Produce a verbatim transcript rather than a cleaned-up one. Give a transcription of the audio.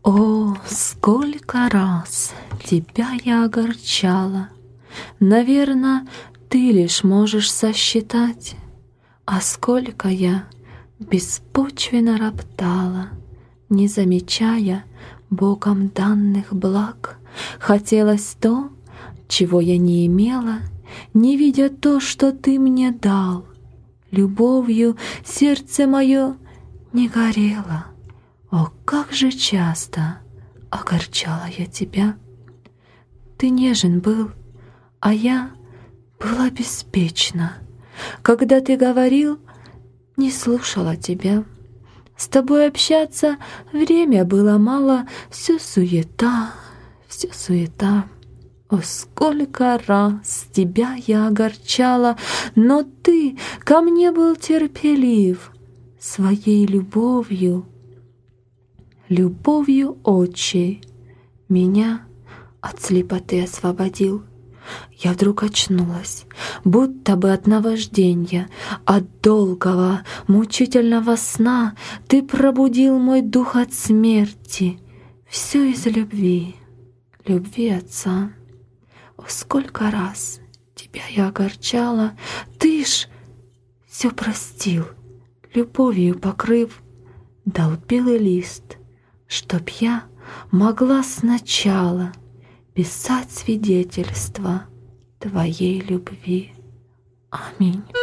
О, сколько раз тебя я огорчала, наверно, ты лишь можешь сосчитать, а сколько я беспочвенно роптала, не замечая Богом данных благ. Хотелось то, чего я не имела, не видя то, что ты мне дал. Любовью сердце мое не горело. О, как же часто огорчала я тебя! Ты нежен был, а я была беспечна. Когда ты говорил, не слушала тебя. С тобой общаться время было мало, все суета, все суета. О, сколько раз тебя я огорчала, но ты ко мне был терпелив своей любовью. Любовью отчей меня от слепоты освободил. Я вдруг очнулась, будто бы от наваждения, от долгого, мучительного сна. Ты пробудил мой дух от смерти, все из любви, любви Отца. О, сколько раз тебя я огорчала, ты ж все простил, любовью покрыв, дал белый лист, чтоб я могла сначала писать свидетельство твоей любви. Аминь.